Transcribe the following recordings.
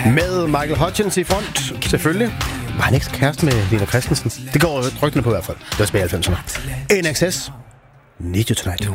Med Michael Hutchence i front, selvfølgelig. Var han ikke kæreste med Lena Christensen? Det går rygtene på i hvert fald. Det var tilbage i 90'erne. NXS. Need You Tonight.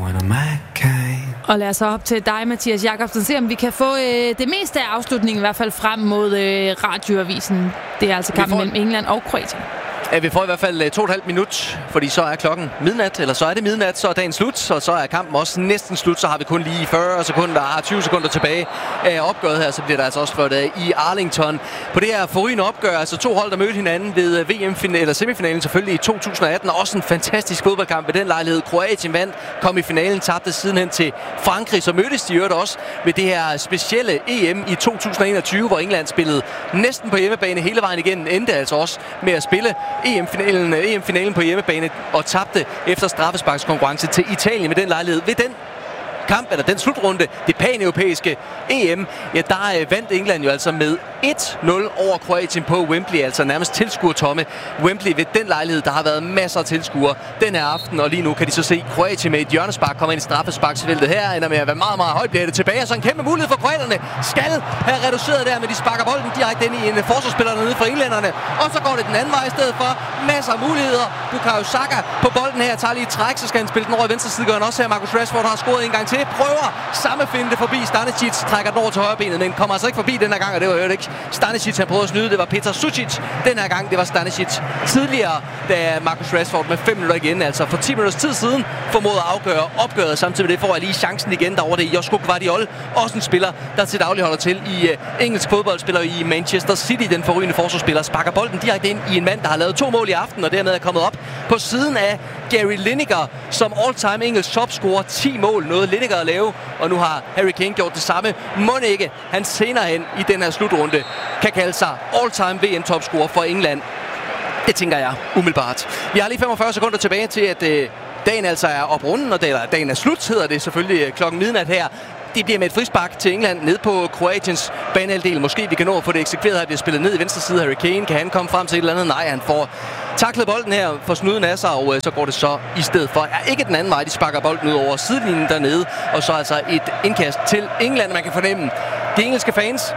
Og lad os så op til dig, Mathias Jakobsen, se om vi kan få det meste af afslutningen, i hvert fald frem mod radioavisen. Det er altså kampen mellem England og Kroatien. Ja, vi får i hvert fald 2,5 minut, fordi så er klokken midnat, eller så er det midnat, så er dagen slut, og så er kampen også næsten slut, så har vi kun lige 40 sekunder, har 20 sekunder tilbage af opgøret her, så bliver der altså også flot i Arlington. På det her forrygende opgør, altså 2 hold, der mødte hinanden ved eller semifinalen selvfølgelig i 2018, også en fantastisk fodboldkamp ved den lejlighed. Kroatien vandt, kom i finalen, tabte sidenhen til Frankrig, så mødtes de også ved det her specielle EM i 2021, hvor England spillede næsten på hjemmebane hele vejen igennem, endte altså også med at spille EM-finalen på hjemmebane og tabte efter straffesparkskonkurrence til Italien med den lejlighed. Ved den kamp, eller den slutrunde, det pan-europæiske EM, ja, der vandt England jo altså med 1-0 over Kroatien på Wembley, altså nærmest tilskuertomme Wembley. Ved den lejlighed, der har været masser af tilskuere den her aften, og lige nu kan de så se Kroatien med et hjørnespark komme ind i straffesparksfeltet her, ender med at være meget, meget højt, bliver det tilbage, og så en kæmpe mulighed for kroaterne. Skal have reduceret der, men de sparker bolden direkte ind i en forsvarsspiller dernede for englænderne, og så går det den anden vej i stedet for. Masser af muligheder. Bukayo Saka på bolden her, tager lige et træk, så skal han spille den over i venstre side, gør han også her. Marcus Rashford har scoret en gang til, prøver samme finte forbi Stanisic, trækker den over til højre benet, men kommer altså ikke forbi den her gang, og det var jo ikke Stanisic, han prøvede at snyde, det var Petar Sucic. Den her gang, det var Stanisic. Tidligere, da Marcus Rashford med 5 minutter igen, altså for 10 minutters tid siden, formåede at afgøre opgøret. Samtidig med det får jeg lige chancen igen derovre. Det er Josko Gvardiol, også en spiller, der til daglig holder til i engelsk fodbold, spiller i Manchester City. Den forrygende forsvarsspiller sparker bolden direkte ind i en mand, der har lavet 2 mål i aften, og dermed er kommet op på siden af Gary Lineker, som all-time engelsk topscorer. 10 mål, noget Lineker at lave, og nu har Harry Kane gjort det samme. Må ikke han senere hen i den her slutrunde kan kalde sig all-time VM-topscorer for England. Det tænker jeg umiddelbart. Vi har lige 45 sekunder tilbage til, at dagen altså er oprunden, og dagen er slut, hedder det selvfølgelig klokken midnat her. Det bliver med et frispark til England ned på Kroatiens banehalvdel. Måske vi kan nå at få det eksekveret her. Det bliver spillet ned i venstre side. Harry Kane, kan han komme frem til et eller andet? Nej, han får taklet bolden her for snuden af sig, og så går det så i stedet for. Ikke den anden vej, de sparker bolden ud over sidelinjen dernede, og så altså et indkast til England. Man kan fornemme, de engelske fans,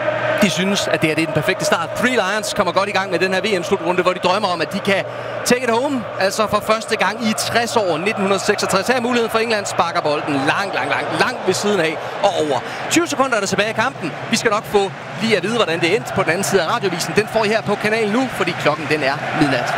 de synes, at det her det er den perfekte start. Three Lions kommer godt i gang med den her VM-slutrunde, hvor de drømmer om, at de kan take it home. Altså for første gang i 60 år, 1966. Her er muligheden for England, sparker bolden langt ved siden af og over. 20 sekunder er der tilbage i kampen. Vi skal nok få lige at vide, hvordan det endte på den anden side af radiovisen. Den får I her på kanalen nu, fordi klokken den er midnat.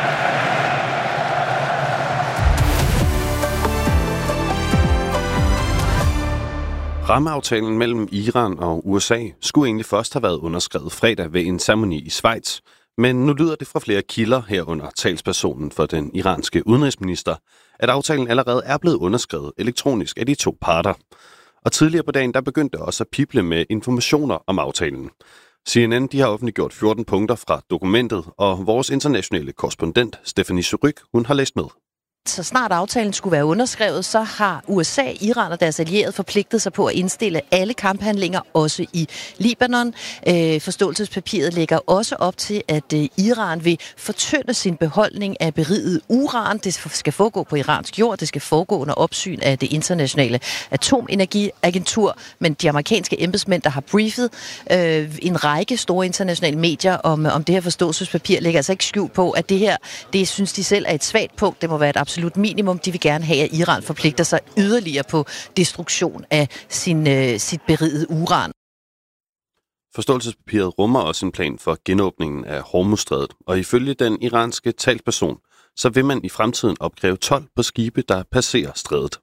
Rammeaftalen mellem Iran og USA skulle egentlig først have været underskrevet fredag ved en ceremoni i Schweiz, men nu lyder det fra flere kilder herunder talspersonen for den iranske udenrigsminister, at aftalen allerede er blevet underskrevet elektronisk af de 2 parter. Og tidligere på dagen der begyndte også at pible med informationer om aftalen. CNN de har offentliggjort 14 punkter fra dokumentet, og vores internationale korrespondent Stephanie Suryk, hun har læst med. Så snart aftalen skulle være underskrevet, så har USA, Iran og deres allierede forpligtet sig på at indstille alle kamphandlinger, også i Libanon. Forståelsespapiret lægger også op til, at Iran vil fortynde sin beholdning af beriget uran. Det skal foregå på iransk jord, det skal foregå under opsyn af det internationale atomenergiagentur, men de amerikanske embedsmænd, der har briefet en række store internationale medier om det her forståelsespapir, lægger altså ikke skjul på, at det her, det synes de selv er et svagt punkt. Det må være et absolut minimum. De vil gerne have, at Iran forpligter sig yderligere på destruktion af sit berigede uran. Forståelsespapiret rummer også en plan for genåbningen af Hormuzstrædet, og ifølge den iranske talsperson, så vil man i fremtiden opkræve told på skibe, der passerer strædet.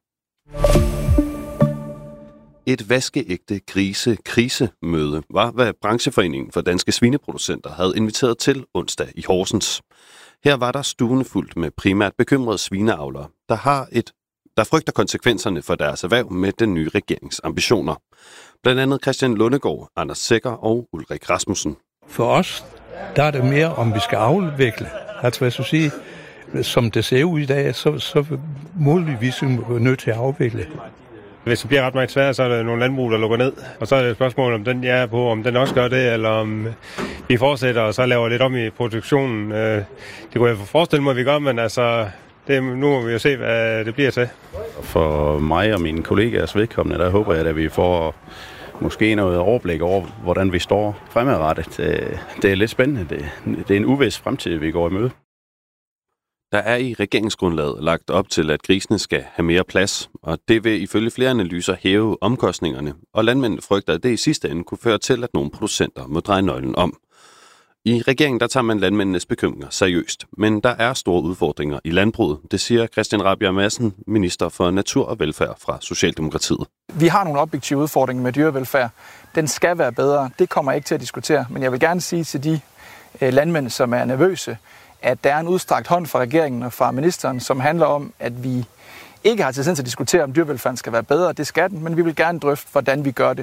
Et vaskeægte krisemøde var, hvad brancheforeningen for danske svineproducenter havde inviteret til onsdag i Horsens. Her var der stuende fuldt med primært bekymrede svineavlere, der frygter konsekvenserne for deres erhverv med den nye regerings ambitioner. Blandt andet Christian Lundegård, Anders Sækker og Ulrik Rasmussen. For os, der er det mere, om vi skal afvikle. Altså hvad jeg sige, som det ser ud i dag, så muligvis er nødt til at afvikle. Hvis det bliver ret meget svært, så er der nogle landbrug, der lukker ned. Og så er det et spørgsmål, om den jeg er på, om den også gør det, eller om vi fortsætter og så laver lidt om i produktionen. Det kunne jeg forestille mig, at vi gør, men altså, nu må vi jo se, hvad det bliver til. For mig og mine kollegaers vedkommende, der håber jeg, at vi får måske noget overblik over, hvordan vi står fremadrettet. Det er lidt spændende. Det er en uvis fremtid, vi går i møde. Der er i regeringsgrundlaget lagt op til, at grisene skal have mere plads, og det vil ifølge flere analyser hæve omkostningerne, og landmændene frygter, at det i sidste ende kunne føre til, at nogle producenter må dreje nøglen om. I regeringen der tager man landmændenes bekymringer seriøst, men der er store udfordringer i landbruget, det siger Christian Rabjerg Madsen, minister for natur og velfærd fra Socialdemokratiet. Vi har nogle objektive udfordringer med dyrevelfærd. Den skal være bedre, det kommer jeg ikke til at diskutere, men jeg vil gerne sige til de landmænd, som er nervøse, at der er en udstrakt hånd fra regeringen og fra ministeren, som handler om, at vi ikke har til at diskutere, om dyrevelfærden skal være bedre. Det skal den, men vi vil gerne drøfte, hvordan vi gør det.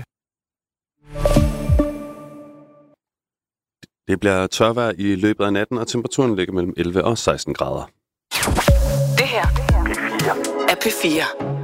Det bliver tørvejr i løbet af natten, og temperaturen ligger mellem 11 og 16 grader. Det her er P4.